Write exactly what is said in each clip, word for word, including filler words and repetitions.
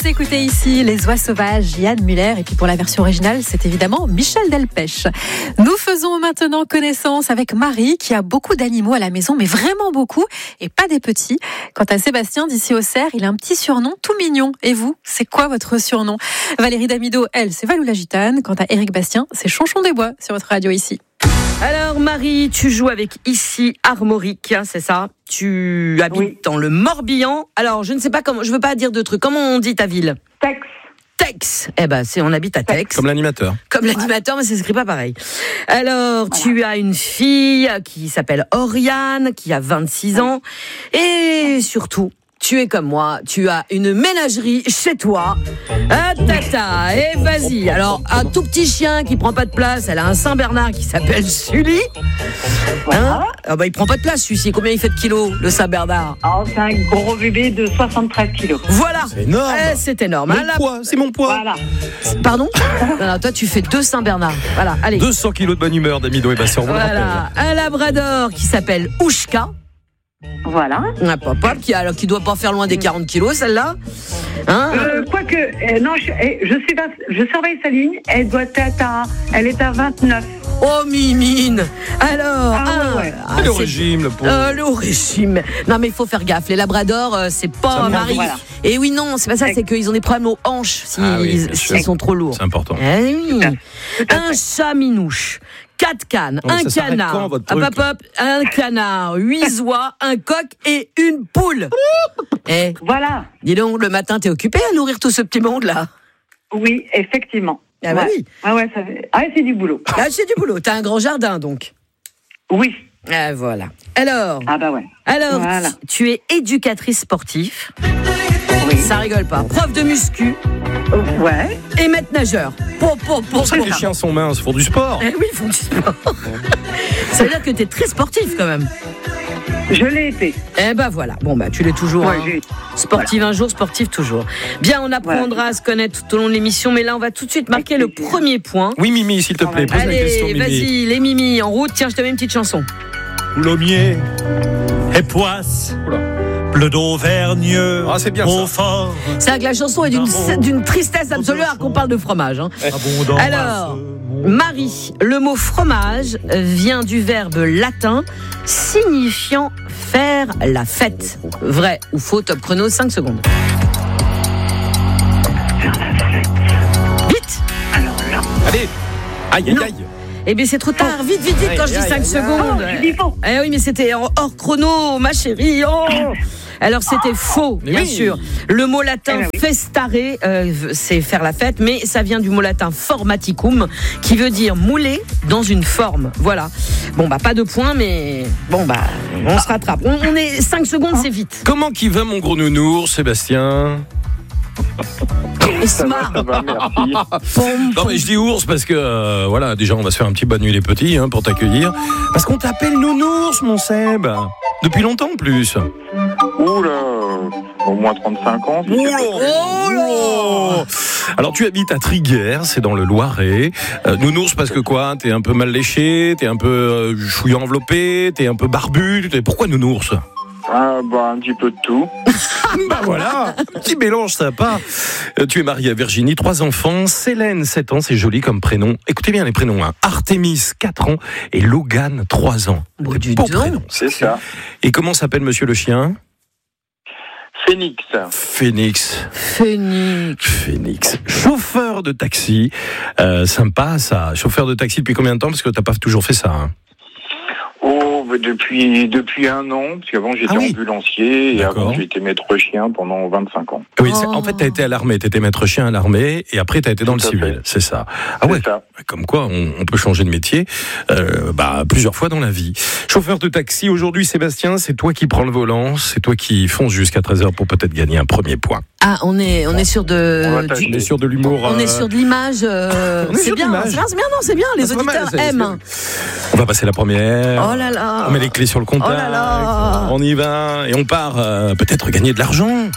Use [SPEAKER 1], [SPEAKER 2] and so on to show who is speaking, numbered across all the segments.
[SPEAKER 1] écoutez ici Les Oies Sauvages, Yann Muller, et puis pour la version originale, c'est évidemment Michel Delpech. Nous faisons maintenant connaissance avec Marie, qui a beaucoup d'animaux à la maison, mais vraiment beaucoup, et pas des petits. Quant à Sébastien, d'ici au Cerf, il a un petit surnom tout mignon. Et vous, c'est quoi votre surnom? Valérie Damido, elle, c'est Valou la Gitane. Quant à Éric Bastien, c'est Chonchon des Bois sur votre radio ici.
[SPEAKER 2] Alors Marie, tu joues avec Ici Armorique, c'est ça? Tu habites oui. dans le Morbihan. Alors je ne sais pas comment, je veux pas dire de trucs. Comment on dit ta ville?
[SPEAKER 3] Tex.
[SPEAKER 2] Tex. Eh ben c'est on habite à Tex.
[SPEAKER 4] Comme l'animateur.
[SPEAKER 2] Comme l'animateur, mais ça s'écrit pas pareil. Alors voilà. Tu as une fille qui s'appelle Oriane, qui a vingt-six ans, et surtout. Tu es comme moi, tu as une ménagerie chez toi. Ah, tata, et vas-y. Alors, un tout petit chien qui prend pas de place, elle a un Saint-Bernard qui s'appelle Sully. Hein ah bah, il prend pas de place, celui-ci. Combien il fait de kilos, le Saint-Bernard?
[SPEAKER 3] Oh, c'est un gros bébé de soixante-treize kilos.
[SPEAKER 2] Voilà.
[SPEAKER 4] C'est énorme.
[SPEAKER 2] Eh, c'est énorme.
[SPEAKER 4] Mon
[SPEAKER 2] hein,
[SPEAKER 4] poids, c'est mon poids.
[SPEAKER 3] Voilà.
[SPEAKER 2] Pardon? Non, non, toi, tu fais deux Saint-Bernard. Voilà, allez.
[SPEAKER 4] deux cents kilos de bonne humeur, Damido et Bastien, on vous le rappelle.
[SPEAKER 2] Voilà. Un Labrador qui s'appelle Oushka.
[SPEAKER 3] Voilà.
[SPEAKER 2] Un papa qui, alors, qui doit pas faire loin des quarante kilos, celle-là. Hein
[SPEAKER 3] euh, Quoique, euh, non, je, je, suis, je surveille sa ligne. Elle doit être à, elle est à vingt-neuf.
[SPEAKER 2] Oh, Mimine. Alors,
[SPEAKER 3] ah,
[SPEAKER 2] ah,
[SPEAKER 3] ouais, ouais.
[SPEAKER 4] Ah, le régime, le pauvre.
[SPEAKER 2] Euh, le régime. Non, mais il faut faire gaffe. Les labradors, euh, c'est pas un mari. Voilà. Et oui, non, c'est pas ça, c'est qu'ils ont des problèmes aux hanches s'ils ah oui, si sont trop lourds.
[SPEAKER 4] C'est important.
[SPEAKER 2] Eh oui. Un chat minouche. Quatre cannes, oh, un canard, quand, hop, hop, hop, un canard, huit oies, un coq et une poule. Eh,
[SPEAKER 3] voilà.
[SPEAKER 2] Dis donc, le matin, t'es occupé à nourrir tout ce petit monde-là?
[SPEAKER 3] Oui, effectivement.
[SPEAKER 2] Ah bah
[SPEAKER 3] ouais.
[SPEAKER 2] oui.
[SPEAKER 3] Ah ouais, ça fait... ah, c'est du boulot.
[SPEAKER 2] Ah, c'est du boulot. T'as un grand jardin, donc?
[SPEAKER 3] Oui.
[SPEAKER 2] Ah, voilà. Alors.
[SPEAKER 3] Ah bah ouais.
[SPEAKER 2] Alors,
[SPEAKER 3] voilà.
[SPEAKER 2] Tu es éducatrice sportive.
[SPEAKER 3] Oui.
[SPEAKER 2] Ça rigole pas. Prof de muscu.
[SPEAKER 3] Ouais.
[SPEAKER 2] Et maître nageur. Pour, pour, pour,
[SPEAKER 4] pour ça que les chiens sont minces, ils font du sport.
[SPEAKER 2] Eh oui, ils font du sport. Ça veut dire que t'es très sportif quand même.
[SPEAKER 3] Je l'ai été.
[SPEAKER 2] Eh ben voilà. Bon bah tu l'es toujours.
[SPEAKER 3] Ouais,
[SPEAKER 2] hein.
[SPEAKER 3] j'ai...
[SPEAKER 2] Sportive voilà. Un jour, sportif toujours. Bien, on apprendra voilà. à se connaître tout au long de l'émission, mais là on va tout de suite marquer le premier point.
[SPEAKER 4] Oui, Mimi, s'il te plaît, pose
[SPEAKER 2] Allez,
[SPEAKER 4] la question, Mimi.
[SPEAKER 2] Vas-y, les Mimi en route. Tiens, je te mets une petite chanson.
[SPEAKER 5] Coulommiers et Poisse. Bleu d'Auvergne,
[SPEAKER 4] ah, c'est bien
[SPEAKER 5] au
[SPEAKER 4] ça.
[SPEAKER 5] fort.
[SPEAKER 2] C'est vrai que la chanson est d'une, d'une tristesse absolue alors qu'on parle de fromage. Hein. Alors, Marie, le mot fromage vient du verbe latin signifiant faire la fête. Vrai ou faux? Top chrono, cinq secondes.
[SPEAKER 3] Faire la fête.
[SPEAKER 2] Vite.
[SPEAKER 3] Alors là.
[SPEAKER 4] Allez. Aïe, aïe, aïe.
[SPEAKER 2] Eh bien, c'est trop tard. Vite, vite, vite, quand je dis cinq secondes.
[SPEAKER 3] Oh,
[SPEAKER 2] eh oui, mais c'était hors chrono, ma chérie. Oh. Alors, c'était faux, bien oui. sûr. Le mot latin eh ben oui. festare, euh, c'est faire la fête, mais ça vient du mot latin formaticum, qui veut dire mouler dans une forme. Voilà. Bon, bah, pas de points, mais bon, bah, on ah. se rattrape. On, on est cinq secondes, c'est vite.
[SPEAKER 4] Comment qui va, mon gros nounours, Sébastien?
[SPEAKER 3] Ça va, ça va, merci.
[SPEAKER 4] Non mais je dis ours parce que euh, voilà, déjà on va se faire un petit bonne nuit les petits hein, pour t'accueillir. Parce qu'on t'appelle nounours, mon Seb. Depuis longtemps en plus.
[SPEAKER 6] Oula, au moins trente-cinq ans. Si
[SPEAKER 4] Oula, oh là. Alors tu habites à Triguères, c'est dans le Loiret. Euh, nounours parce que quoi? T'es un peu mal léché, t'es un peu euh, chouillant enveloppé, t'es un peu barbu. T'es... Pourquoi nounours?
[SPEAKER 6] Ah bah un petit peu de tout.
[SPEAKER 4] Bah voilà, petit mélange sympa. Euh, tu es marié à Virginie, trois enfants. Célène, sept ans, c'est joli comme prénom. Écoutez bien les prénoms. Hein. Artémis, quatre ans. Et Logan, trois ans.
[SPEAKER 2] Bon, du
[SPEAKER 4] beau
[SPEAKER 2] don.
[SPEAKER 4] prénom.
[SPEAKER 6] C'est ça.
[SPEAKER 4] Et comment s'appelle monsieur le chien?
[SPEAKER 6] Phoenix.
[SPEAKER 4] Phoenix.
[SPEAKER 2] Phoenix.
[SPEAKER 4] Phoenix. Chauffeur de taxi. Euh, sympa ça. Chauffeur de taxi depuis combien de temps? Parce que t'as pas toujours fait ça. Hein.
[SPEAKER 6] Oh, depuis, depuis un an, parce qu'avant j'étais ah oui. ambulancier, et
[SPEAKER 4] D'accord.
[SPEAKER 6] avant j'ai été maître chien pendant vingt-cinq ans.
[SPEAKER 4] Oui, c'est, en fait t'as été à l'armée, t'étais maître chien à l'armée, et après t'as été dans Tout le civil, fait. C'est ça. Ah
[SPEAKER 6] c'est
[SPEAKER 4] ouais,
[SPEAKER 6] ça.
[SPEAKER 4] Comme quoi on, on peut changer de métier euh, bah, plusieurs fois dans la vie. Chauffeur de taxi, aujourd'hui Sébastien, c'est toi qui prends le volant, c'est toi qui fonce jusqu'à treize heures pour peut-être gagner un premier point.
[SPEAKER 2] Ah, on est, on est sur de...
[SPEAKER 4] On, du, on est sur de l'humour.
[SPEAKER 2] On
[SPEAKER 4] euh...
[SPEAKER 2] est sur de l'image. Euh,
[SPEAKER 4] on est
[SPEAKER 2] c'est,
[SPEAKER 4] sur
[SPEAKER 2] bien, c'est bien, c'est bien, non, c'est bien, les
[SPEAKER 4] c'est
[SPEAKER 2] auditeurs
[SPEAKER 4] mal, c'est,
[SPEAKER 2] aiment.
[SPEAKER 4] C'est... On va passer la première.
[SPEAKER 2] Oh là là.
[SPEAKER 4] On met les clés sur le contact.
[SPEAKER 2] Oh là là.
[SPEAKER 4] On y va et on part euh, peut-être gagner de l'argent.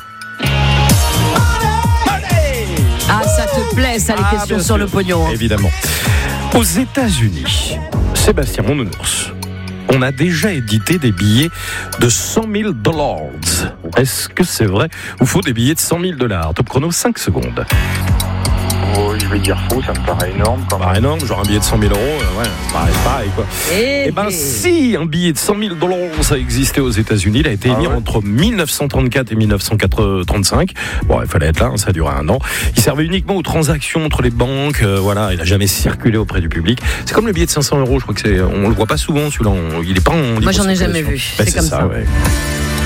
[SPEAKER 2] Ah, ça te plaît, ça, les ah, questions sur le pognon. Hein.
[SPEAKER 4] Évidemment. Aux États-Unis, Sébastien, mon nounours, on a déjà édité des billets de cent mille dollars. Est-ce que c'est vrai ou faux des billets de cent mille dollars? Top chrono, cinq secondes.
[SPEAKER 6] Oh, je vais dire faux, ça me paraît énorme quand même.
[SPEAKER 4] Bah, énorme, genre un billet de cent mille euros, euh, ouais, pareil, pareil quoi.
[SPEAKER 2] Eh
[SPEAKER 4] Eh ben, si un billet de cent mille dollars a existé aux États-Unis, il a été
[SPEAKER 6] Ah
[SPEAKER 4] émis
[SPEAKER 6] ouais.
[SPEAKER 4] entre dix-neuf cent trente-quatre et dix-neuf cent trente-cinq. Bon, il fallait être là, hein, ça a duré un an. Il servait uniquement aux transactions entre les banques, euh, voilà, il n'a jamais circulé auprès du public. C'est comme le billet de cinq cents euros, je crois que c'est, on le voit pas souvent celui-là, on- il est pas en libre
[SPEAKER 2] Moi, j'en ai
[SPEAKER 4] circulation.
[SPEAKER 2] jamais vu.
[SPEAKER 4] Bah,
[SPEAKER 2] C'est comme ça.
[SPEAKER 4] ouais.